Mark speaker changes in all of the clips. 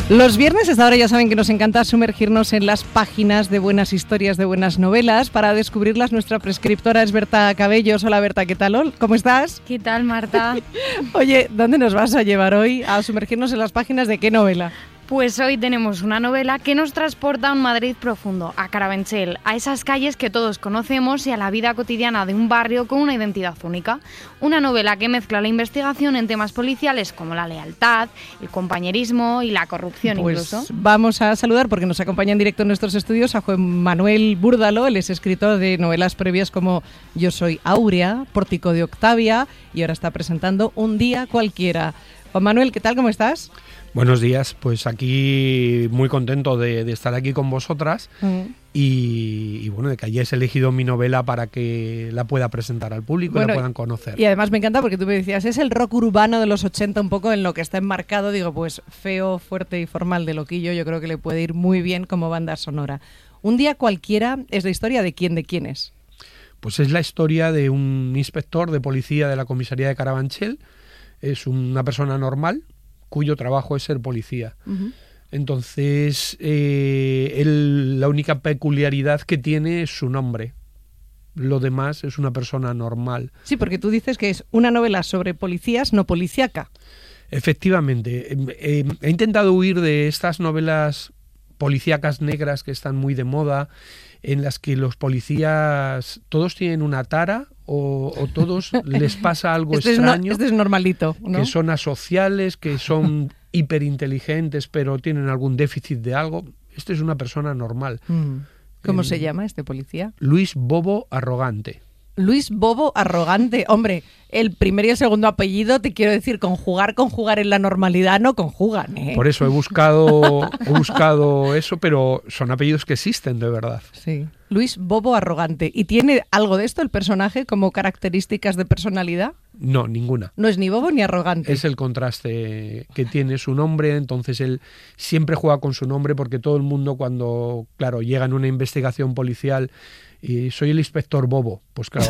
Speaker 1: Los viernes, hasta ahora ya saben que nos encanta sumergirnos en las páginas de buenas historias, de buenas novelas. Para descubrirlas, nuestra prescriptora es Berta Cabellos. Hola Berta, ¿qué tal? ¿Cómo estás?
Speaker 2: ¿Qué tal, Marta?
Speaker 1: Oye, ¿dónde nos vas a llevar hoy a sumergirnos en las páginas de qué novela?
Speaker 2: Pues hoy tenemos una novela que nos transporta a un Madrid profundo, a Carabanchel, a esas calles que todos conocemos y a la vida cotidiana de un barrio con una identidad única. Una novela que mezcla la investigación en temas policiales como la lealtad, el compañerismo y la corrupción incluso.
Speaker 1: Pues vamos a saludar, porque nos acompaña en directo en nuestros estudios, a Juan Manuel Búrdalo. Él es escritor de novelas previas como Yo soy Áurea, Pórtico de Octavia, y ahora está presentando Un día cualquiera. Juan Manuel, ¿qué tal? ¿Cómo estás?
Speaker 3: Buenos días, pues aquí muy contento de estar aquí con vosotras y bueno, de que hayáis elegido mi novela para que la pueda presentar al público y la puedan conocer.
Speaker 1: Y además me encanta porque tú me decías, es el rock urbano de los 80 un poco en lo que está enmarcado, digo, pues feo, fuerte y formal de Loquillo, yo creo que le puede ir muy bien como banda sonora. Un día cualquiera es la historia de quién es.
Speaker 3: Pues es la historia de un inspector de policía de la comisaría de Carabanchel, es una persona normal, cuyo trabajo es ser policía. Uh-huh. Entonces, la única peculiaridad que tiene es su nombre. Lo demás es una persona normal.
Speaker 1: Sí, porque tú dices que es una novela sobre policías, no policíaca.
Speaker 3: Efectivamente. He intentado huir de estas novelas policíacas negras que están muy de moda, en las que los policías todos tienen una tara o todos les pasa algo extraño.
Speaker 1: Este es normalito, ¿no?
Speaker 3: Que son asociales, que son hiperinteligentes, pero tienen algún déficit de algo. Este es una persona normal.
Speaker 1: ¿Cómo se llama este policía?
Speaker 3: Luis Bobo Arrogante.
Speaker 1: Luis Bobo Arrogante. Hombre, el primer y el segundo apellido, te quiero decir, conjugar en la normalidad no conjugan, ¿eh?
Speaker 3: Por eso he buscado eso, pero son apellidos que existen de verdad.
Speaker 1: Sí. Luis Bobo Arrogante. ¿Y tiene algo de esto el personaje como características de personalidad?
Speaker 3: No, ninguna.
Speaker 1: No es ni bobo ni arrogante.
Speaker 3: Es el contraste que tiene su nombre, entonces él siempre juega con su nombre porque todo el mundo cuando, claro, llega en una investigación policial y soy el inspector Bobo, pues claro,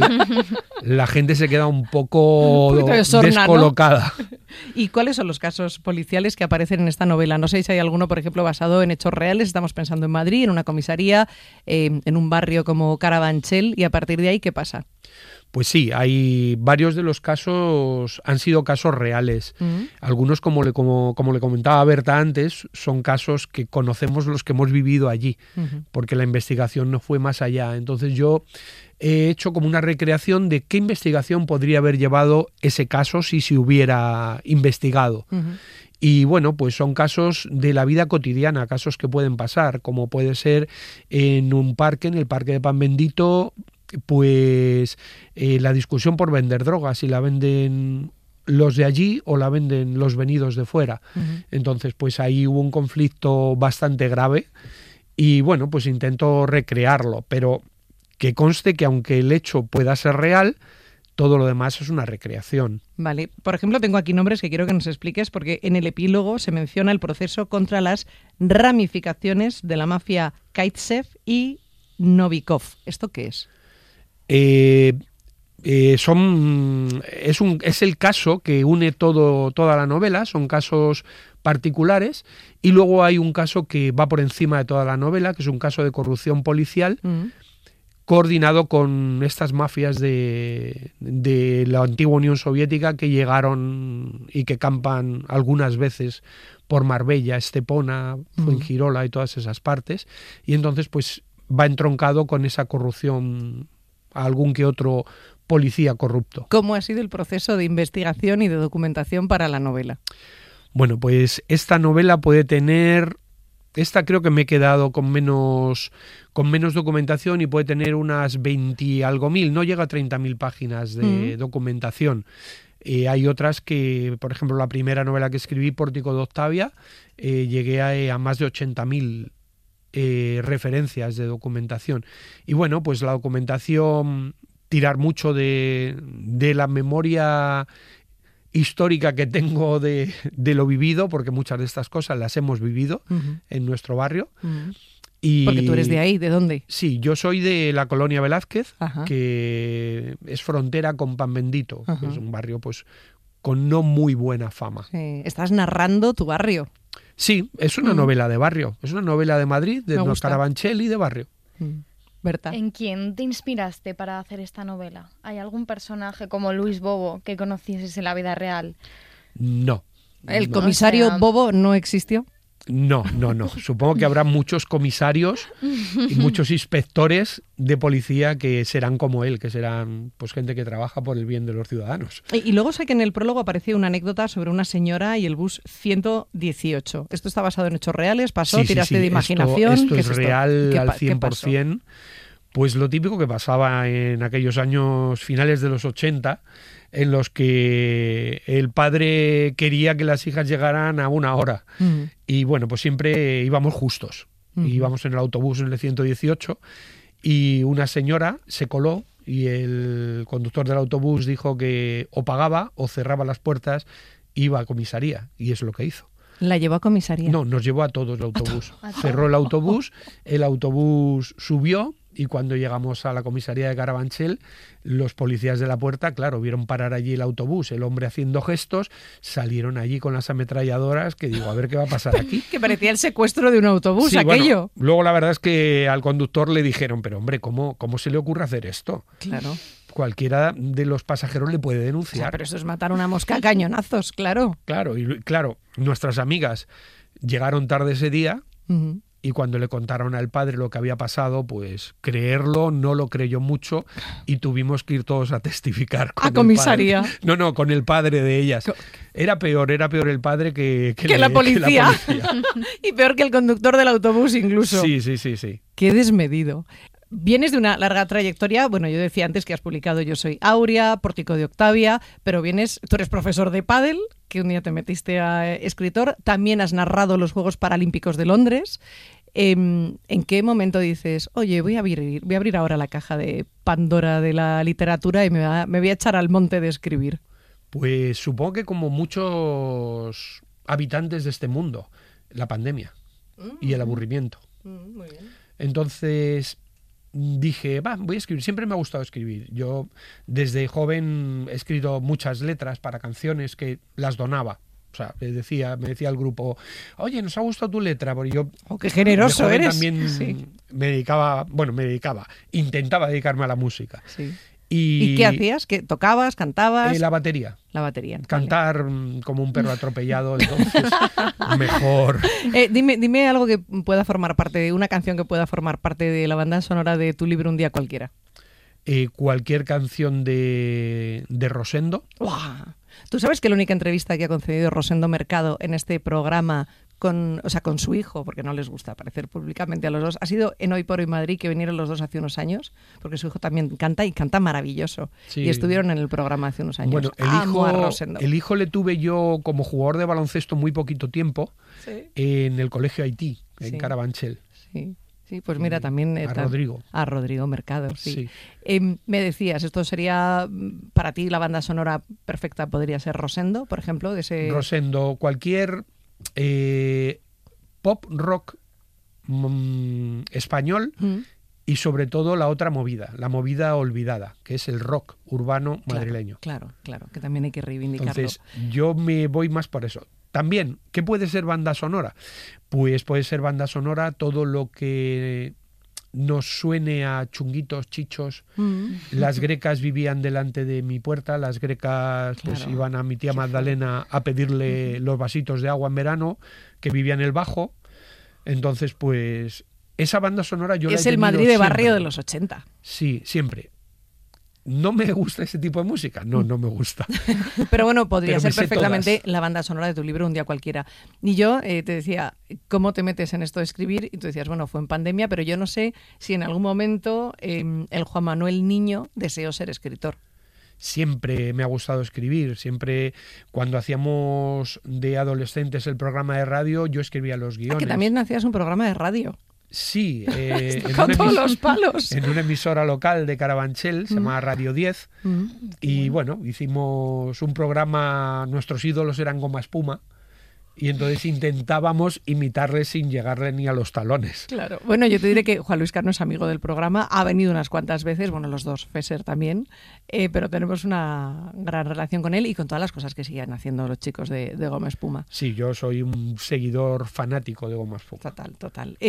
Speaker 3: la gente se queda un poco descolocada.
Speaker 1: ¿No? ¿Y cuáles son los casos policiales que aparecen en esta novela? No sé si hay alguno, por ejemplo, basado en hechos reales. Estamos pensando en Madrid, en una comisaría, en un barrio como Carabanchel, y a partir de ahí, ¿qué pasa?
Speaker 3: Pues sí, hay varios de los casos han sido casos reales. Algunos, como le comentaba Berta antes, son casos que conocemos los que hemos vivido allí, porque la investigación no fue más allá. Entonces yo he hecho como una recreación de qué investigación podría haber llevado ese caso si se hubiera investigado. Y bueno, pues son casos de la vida cotidiana, casos que pueden pasar, como puede ser en un parque, en el Parque de Pan Bendito, pues la discusión por vender drogas, si la venden los de allí o la venden los venidos de fuera. Entonces, pues ahí hubo un conflicto bastante grave y bueno, pues intento recrearlo, pero que conste que aunque el hecho pueda ser real, todo lo demás es una recreación.
Speaker 1: Vale, por ejemplo, tengo aquí nombres que quiero que nos expliques, porque en el epílogo se menciona el proceso contra las ramificaciones de la mafia Kaitsev y Novikov. ¿Esto qué es?
Speaker 3: Es el caso que une toda la novela, son casos particulares, y luego hay un caso que va por encima de toda la novela, que es un caso de corrupción policial coordinado con estas mafias de la antigua Unión Soviética que llegaron y que campan algunas veces por Marbella, Estepona, Fuengirola y todas esas partes, y entonces pues va entroncado con esa corrupción a algún que otro policía corrupto.
Speaker 1: ¿Cómo ha sido el proceso de investigación y de documentación para la novela?
Speaker 3: Bueno, pues esta novela puede tener... Esta creo que me he quedado con menos documentación y puede tener unas 20 y algo mil, no llega a 30.000 páginas de documentación. Hay otras que, por ejemplo, la primera novela que escribí, Pórtico de Octavia, llegué a más de 80.000 referencias de documentación. Y bueno, pues la documentación, tirar mucho de la memoria histórica que tengo de lo vivido, porque muchas de estas cosas las hemos vivido en nuestro barrio. Y
Speaker 1: porque tú eres de ahí, ¿de dónde?
Speaker 3: Sí, yo soy de la colonia Velázquez, que es frontera con Pan Bendito, que es un barrio pues con no muy buena fama.
Speaker 1: Sí. Estás narrando tu barrio.
Speaker 3: Sí, es una novela de barrio. Es una novela de Madrid, de Carabanchel y de barrio.
Speaker 1: Berta.
Speaker 2: ¿En quién te inspiraste para hacer esta novela? ¿Hay algún personaje como Luis Bobo que conocieses en la vida real?
Speaker 3: No.
Speaker 1: ¿El comisario Bobo no existió?
Speaker 3: No. Supongo que habrá muchos comisarios y muchos inspectores de policía que serán como él, que serán pues gente que trabaja por el bien de los ciudadanos.
Speaker 1: Y luego sé que en el prólogo aparecía una anécdota sobre una señora y el bus 118. ¿Esto está basado en hechos reales? ¿Pasó? ¿Tiraste de imaginación?
Speaker 3: Esto
Speaker 1: ¿Qué
Speaker 3: es real al 100%.
Speaker 1: ¿Qué pasó?
Speaker 3: Pues lo típico que pasaba en aquellos años finales de los 80, en los que el padre quería que las hijas llegaran a una hora. Y bueno, pues siempre íbamos justos. Íbamos en el autobús en el 118 y una señora se coló y el conductor del autobús dijo que o pagaba o cerraba las puertas, iba a comisaría, y es lo que hizo.
Speaker 1: ¿La llevó a comisaría?
Speaker 3: No, nos llevó a todos el autobús. Cerró el autobús subió. Y cuando llegamos a la comisaría de Carabanchel, los policías de la puerta, claro, vieron parar allí el autobús, el hombre haciendo gestos, salieron allí con las ametralladoras, que digo, a ver qué va a pasar aquí.
Speaker 1: Que parecía el secuestro de un autobús,
Speaker 3: sí,
Speaker 1: aquello.
Speaker 3: Bueno, luego la verdad es que al conductor le dijeron, pero hombre, ¿cómo se le ocurre hacer esto?
Speaker 1: Claro.
Speaker 3: Cualquiera de los pasajeros le puede denunciar.
Speaker 1: O sea, pero eso es matar una mosca a cañonazos, claro.
Speaker 3: Claro, nuestras amigas llegaron tarde ese día. Y cuando le contaron al padre lo que había pasado, pues creerlo no lo creyó mucho y tuvimos que ir todos a testificar con
Speaker 1: a comisaría.
Speaker 3: No, con el padre de ellas. Era peor el padre que
Speaker 1: la policía. Y peor que el conductor del autobús incluso.
Speaker 3: Sí.
Speaker 1: Qué desmedido. Vienes de una larga trayectoria, bueno, yo decía antes que has publicado Yo soy Áurea, Pórtico de Octavia, pero tú eres profesor de pádel, que un día te metiste a escritor, también has narrado los Juegos Paralímpicos de Londres. ¿En qué momento dices, oye, voy a abrir ahora la caja de Pandora de la literatura y me voy a echar al monte de escribir?
Speaker 3: Pues supongo que como muchos habitantes de este mundo, la pandemia y el aburrimiento.
Speaker 1: Muy bien.
Speaker 3: Entonces dije, voy a escribir. Siempre me ha gustado escribir. Yo desde joven he escrito muchas letras para canciones que las donaba. O sea, me decía el grupo, oye, nos ha gustado tu letra, porque yo
Speaker 1: qué generoso eres.
Speaker 3: También intentaba dedicarme a la música.
Speaker 1: Sí. ¿Y qué hacías? ¿Qué tocabas, cantabas?
Speaker 3: La batería.
Speaker 1: La batería.
Speaker 3: Cantar como un perro atropellado, entonces mejor.
Speaker 1: Dime algo que pueda formar parte de una canción que pueda formar parte de la banda sonora de tu libro Un día cualquiera.
Speaker 3: Cualquier canción de Rosendo.
Speaker 1: ¡Wow! ¿Tú sabes que la única entrevista que ha concedido Rosendo Mercado en este programa con su hijo, porque no les gusta aparecer públicamente a los dos, ha sido en Hoy por Hoy Madrid, que vinieron los dos hace unos años, porque su hijo también canta y canta maravilloso. Sí. Y estuvieron en el programa hace unos años.
Speaker 3: Bueno, el hijo le tuve yo como jugador de baloncesto muy poquito tiempo, ¿sí? En el Colegio Haití, en Carabanchel.
Speaker 1: Sí, pues mira, también... A Rodrigo Mercado, sí. Me decías, ¿esto sería para ti la banda sonora perfecta? ¿Podría ser Rosendo, por ejemplo?
Speaker 3: Rosendo, cualquier pop rock español y sobre todo la otra movida, la movida olvidada, que es el rock urbano madrileño.
Speaker 1: Claro, que también hay que reivindicarlo.
Speaker 3: Entonces, yo me voy más por eso. También, ¿qué puede ser banda sonora? Pues puede ser banda sonora todo lo que nos suene a chunguitos, chichos. Las grecas vivían delante de mi puerta, las grecas pues iban a mi tía Magdalena a pedirle los vasitos de agua en verano, que vivía en el Bajo. Entonces, pues, esa banda sonora yo la he tenido
Speaker 1: el Madrid de
Speaker 3: siempre.
Speaker 1: barrio de los 80.
Speaker 3: Sí, siempre. ¿No me gusta ese tipo de música? No me gusta.
Speaker 1: Pero bueno, podría ser perfectamente la banda sonora de tu libro Un día cualquiera. Y yo te decía, ¿cómo te metes en esto de escribir? Y tú decías, bueno, fue en pandemia, pero yo no sé si en algún momento el Juan Manuel niño deseó ser escritor.
Speaker 3: Siempre me ha gustado escribir. Siempre, cuando hacíamos de adolescentes el programa de radio, yo escribía los guiones.
Speaker 1: Que también hacías un programa de radio.
Speaker 3: Sí,
Speaker 1: con todos los palos.
Speaker 3: En una emisora local de Carabanchel, se llama Radio 10, y bueno, hicimos un programa, nuestros ídolos eran Goma Espuma, Y entonces intentábamos imitarle sin llegarle ni a los talones.
Speaker 1: Claro. Bueno, yo te diré que Juan Luis Cano es amigo del programa, ha venido unas cuantas veces, bueno, los dos, Fesser también, pero tenemos una gran relación con él y con todas las cosas que siguen haciendo los chicos de Goma Espuma.
Speaker 3: Sí, yo soy un seguidor fanático de Goma Espuma.
Speaker 1: Total.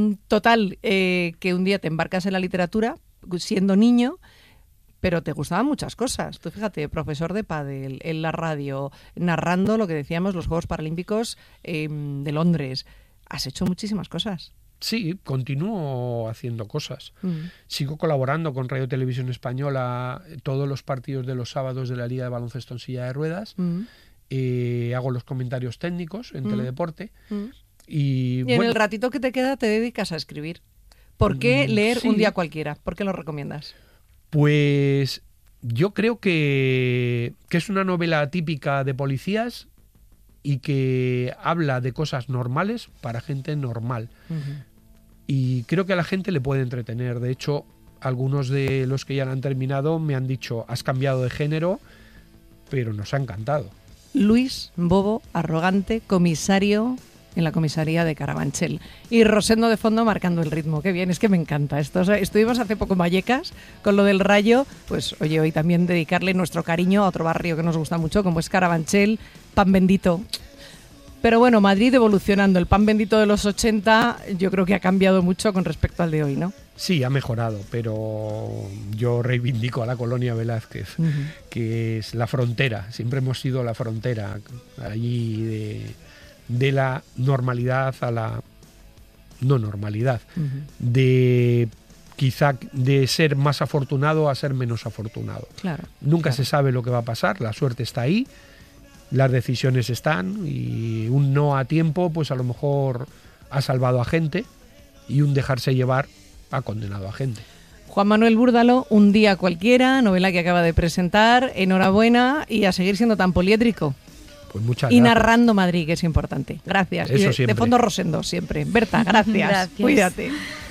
Speaker 1: Que un día te embarcas en la literatura siendo niño, pero te gustaban muchas cosas. Tú fíjate, profesor de pádel, en la radio, narrando lo que decíamos, los Juegos Paralímpicos de Londres. Has hecho muchísimas cosas.
Speaker 3: Sí, continúo haciendo cosas. Sigo colaborando con Radio Televisión Española todos los partidos de los sábados de la Liga de Baloncesto en Silla de Ruedas. Hago los comentarios técnicos en Teledeporte. Y
Speaker 1: en el ratito que te queda te dedicas a escribir. ¿Por qué leer Un día cualquiera? ¿Por qué lo recomiendas?
Speaker 3: Pues yo creo que es una novela típica de policías y que habla de cosas normales para gente normal. Y creo que a la gente le puede entretener. De hecho, algunos de los que ya la han terminado me han dicho, has cambiado de género, pero nos ha encantado.
Speaker 1: Luis Bobo, arrogante, comisario en la comisaría de Carabanchel. Y Rosendo de fondo marcando el ritmo. Qué bien, es que me encanta esto. O sea, estuvimos hace poco en Vallecas con lo del Rayo. Pues oye, hoy también dedicarle nuestro cariño a otro barrio que nos gusta mucho, como es Carabanchel, pan bendito. Pero bueno, Madrid evolucionando. El pan bendito de los 80 yo creo que ha cambiado mucho con respecto al de hoy, ¿no?
Speaker 3: Sí, ha mejorado, pero yo reivindico a la Colonia Velázquez, que es la frontera. Siempre hemos sido la frontera allí de la normalidad a la no normalidad, de quizá de ser más afortunado a ser menos afortunado.
Speaker 1: Claro,
Speaker 3: Nunca se sabe lo que va a pasar, la suerte está ahí, las decisiones están y un no a tiempo pues a lo mejor ha salvado a gente y un dejarse llevar ha condenado a gente.
Speaker 1: Juan Manuel Búrdalo, Un día cualquiera, novela que acaba de presentar, enhorabuena y a seguir siendo tan poliédrico.
Speaker 3: Pues muchas
Speaker 1: y
Speaker 3: gracias.
Speaker 1: Narrando Madrid, que es importante. Gracias.
Speaker 3: Eso
Speaker 1: y de
Speaker 3: siempre.
Speaker 1: fondo Rosendo, siempre. Berta, gracias.
Speaker 2: Gracias.
Speaker 1: Cuídate.